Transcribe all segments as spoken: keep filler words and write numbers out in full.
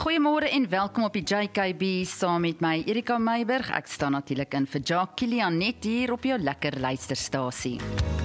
Goeiemôre en welkom op die J K B saam met my Erika Meiberg. Ek staan natuurlik in vir Jacques Kilian net hier op jou lekker luisterstasie.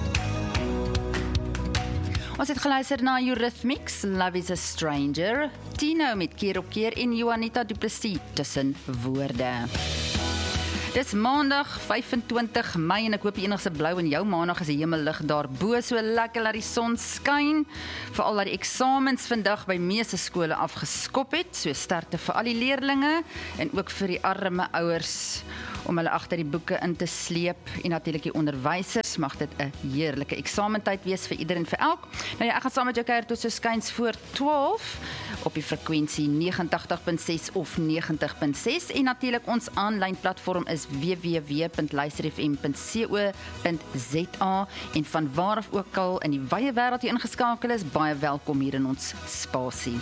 Ons het geluister na Eurythmics, Love is a Stranger, Tino met Keer op Keer en Juanita Du Plessis tussen woorde. Dis maandag vyf-en-twintig Mei en ek hoop die enigste blou in jou maandag is die hemellig daarbo, so lekker laat die son skyn, veral dat die eksamens vandag by meeste skole afgeskop het, so sterkte vir al die leerlinge en ook vir die arme ouers om hulle agter die boeke in te sleep en natuurlik die onderwysers, mag dit 'n heerlike eksamentyd wees vir ieder en vir elk. Nou ja, ek gaan saam met jou kuier tot so skuins voor twaalf op die frekwensie negentig punt ses of negentig punt ses en natuurlik ons aanlyn platform is w w w punt luisterfm punt co punt za en van waar of ook al in die wye wêreld jy ingeskakel is, baie welkom hier in ons spasie.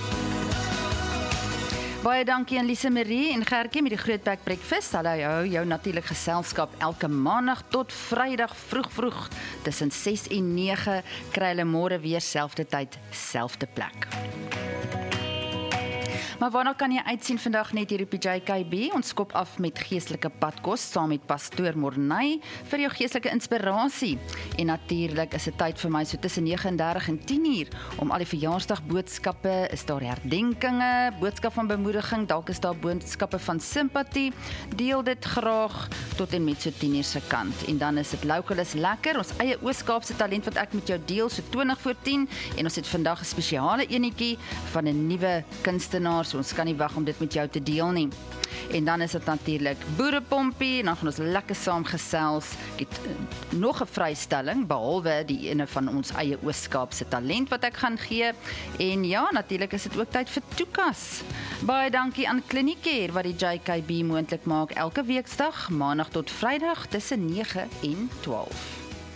Baie dankie aan Lise Marie en Gertjie met die Grootbek Breakfast. Hulle hou jou natuurlik geselskap elke maandag tot Vrydag vroeg vroeg tussen ses en nege kry hulle môre weer selfde tyd, selfde plek. Maar waarna kan jy uitsien vandag net hier op die J K B? Ons skop af met geestelike padkos saam met pastoor Morney vir jou geestelike inspirasie. En natuurlik is dit tyd vir my so tussen nege en dertig en tien uur om al die verjaarsdagboodskappe, is daar herdenkinge, boodskap van bemoediging, dalk is daar boodskappe van simpatie. Deel dit graag tot en met so tien uur se kant. En dan is dit local is lekker, ons eie Oos-Kaapse talent wat ek met jou deel, so twintig voor tien en ons het vandag 'n spesiale enetjie van 'n nuwe kunstenaar. So ons kan nie wag om dit met jou te deel nie. En dan is dit natuurlik boerepompie, en dan gaan ons lekker saam gesels. Ek het uh, nog 'n vrystelling, behalwe die ene van ons eie Oos-Kaapse talent wat ek gaan gee. En ja, natuurlik is dit ook tyd vir toekas. Baie dankie aan Kliniecare wat die J K B moontlik maak elke weeksdag, maandag tot Vrydag tussen nege en twaalf.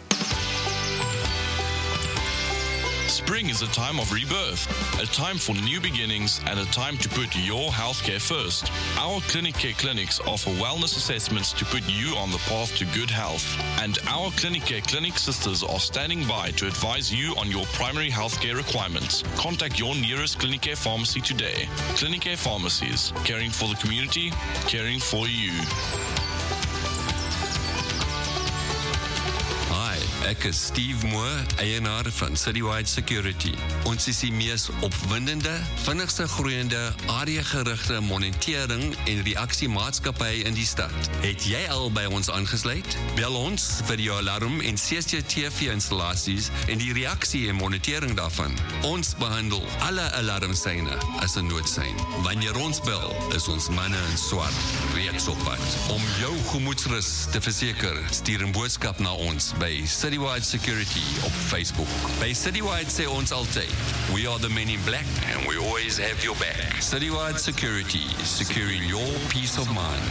Spring is a time of rebirth, a time for new beginnings and a time to put your healthcare first. Our Clinicare clinics offer wellness assessments to put you on the path to good health. And our Clinicare clinic sisters are standing by to advise you on your primary healthcare requirements. Contact your nearest Clinicare pharmacy today. Clinicare Pharmacies, caring for the community, caring for you. Ek is Steve Moore, eienaar van Citywide Security. Ons is die mees opwindende, vinnigste groeiende, area-gerigte monitering en reaksiemaatskappy in die stad. Het jy al by ons aangesluit? Bel ons vir jou alarm en C C T V-installasies en die reaksie en monitering daarvan. Ons behandel alle alarmsyne as 'n noodsein. Wanneer ons bel, is ons manne in swart reeds op pad. Om jou gemoedsrus te verseker, stuur 'n boodskap na ons by Citywide Security op Facebook. By Citywide sê ons altyd, we are the men in black and we always have your back. Citywide Security, securing your peace of mind.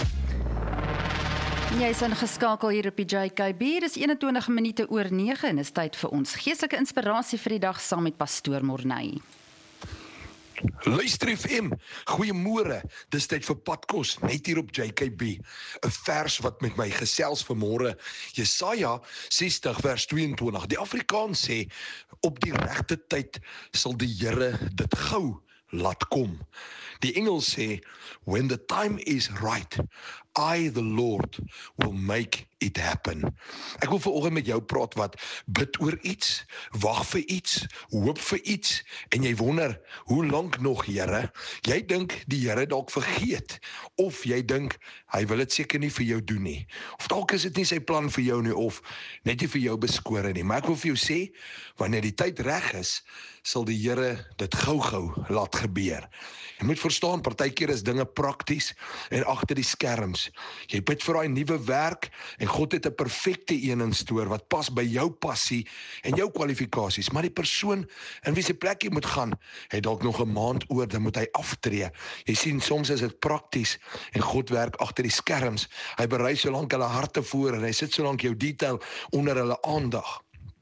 Jy is ingeskakel hier op die J K B, dis eenentwintig minute oor nege en is tyd vir ons geestelike inspirasie vir die dag saam met pastoor Morney. Luister F M, goeiemôre, dis tyd vir padkos, net hier op J K B, 'n vers wat met my gesels vanmôre, Jesaja sestig vers tweeëntwintig, die Afrikaans sê, op die regte tyd sal die Here dit gou laat kom. Die Engels sê, when the time is right, I, the Lord, will make it happen. Ek wil vanoggend met jou praat wat bid oor iets, wag vir iets, hoop vir iets, en jy wonder, hoe lank nog, Here? Jy dink die Here dalk vergeet, of jy dink, hy wil dit seker nie vir jou doen nie, of dalk is dit nie sy plan vir jou nie, of net nie vir jou beskore nie, maar ek wil vir jou sê, wanneer die tyd reg is, sal die Here dit gou-gou laat gebeur. Jy moet verstaan, partykeer is dinge prakties en agter die skerms. Jy bid vir daai nuwe werk en God het 'n perfekte een in stoor wat pas by jou passie en jou kwalifikasies, maar die persoon in wie se plek jy moet gaan, het dalk nog 'n maand oor, dan moet hy aftree. Jy sien, soms is dit prakties en God werk agter die skerms. Hy berei so lank hulle harte voor en hy sit so lank jou detail onder hulle aandag.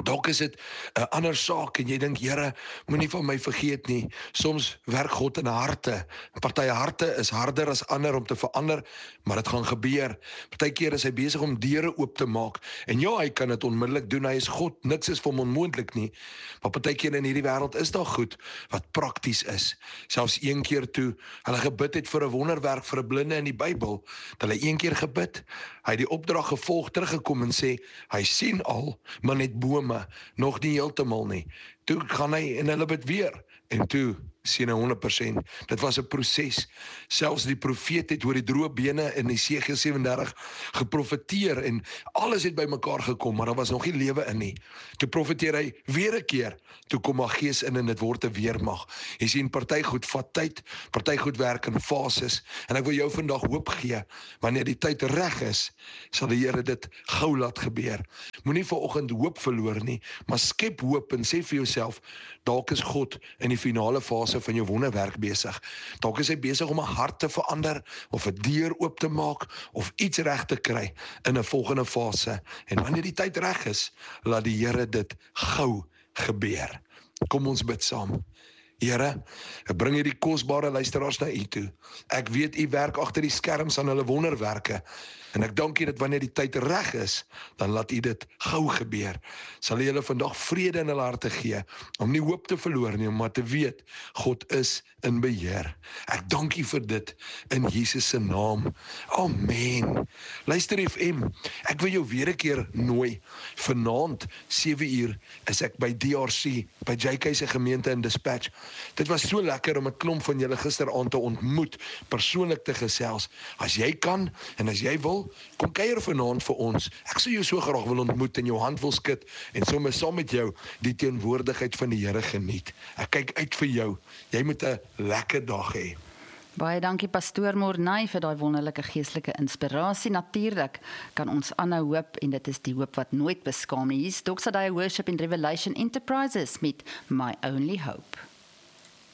Dalk is dit 'n ander saak en jy dink, Here, moenie van my vergeet nie. Soms werk God in harte. Party harte is harder as ander om te verander, maar dit gaan gebeur. Partykeer is hy besig om deure oop te maak. En ja, hy kan dit onmiddellik doen. Hy is God, niks is vir hom onmoontlik nie. Maar partykeer in hierdie wêreld is daar goed wat prakties is. Selfs een keer toe hulle gebid het vir 'n wonderwerk vir 'n blinde in die Bybel, dat hulle een keer gebid, hy het die opdrag gevolg, teruggekom en sê, hy sien al, maar net bome, nog nie heeltemal nie. Toe gaan hy en hulle bid weer, en toe sien hy honderd persent. Dit was 'n proses. Selfs die profeet het oor die droë bene in Jesegiel ses en dertig geprofeteer en alles het bymekaar gekom, maar daar was nog nie lewe in nie. Toe profeteer hy weer 'n keer, toe kom maar Gees in en dit word 'n weermag. Jy sien, party goed vat tyd, party goed werk in fases, en ek wil jou vandag hoop gee, wanneer die tyd reg is, sal die Here dit gou laat gebeur. Moenie vanoggend hoop verloor nie, maar skep hoop en sê vir jouself, dalk is God in die finale fase van jou wonderwerk besig. Dalk is hy besig om 'n hart te verander, of 'n deur oop te maak, of iets reg te kry in 'n volgende fase. En wanneer die tyd reg is, laat die Here dit gou gebeur. Kom ons bid saam. Here, ek bring hierdie kosbare luisteraars na U toe. Ek weet U werk agter die skerms aan hulle wonderwerke. En ek dank U dat wanneer die tyd reg is, dan laat U dit gou gebeur. Sal U hulle vandag vrede in hulle harte gee, om nie hoop te verloor nie, maar te weet, God is in beheer. Ek dank U vir dit, in Jesus se naam. Amen. Luister F M, ek wil jou weer 'n keer nooi. Vanaand, sewe uur, is ek by D R C, by J K se gemeente in Dispatch. Dit was so lekker om 'n klomp van julle gisteraand te ontmoet, persoonlik te gesels. As jy kan, en as jy wil, kom kuier vanaand vir ons. Ek sou jou so graag wil ontmoet en jou hand wil skud en sommer saam met jou die teenwoordigheid van die Here geniet. Ek kyk uit vir jou. Jy moet 'n lekker dag hê. Baie dankie Pastoor Morney vir daai wonderlike geestelike inspirasie. Natuurlik kan ons aanhou hoop en dit is die hoop wat nooit beskaam nie. Hier's Doxa Worship in Revelation Enterprises met My Only Hope.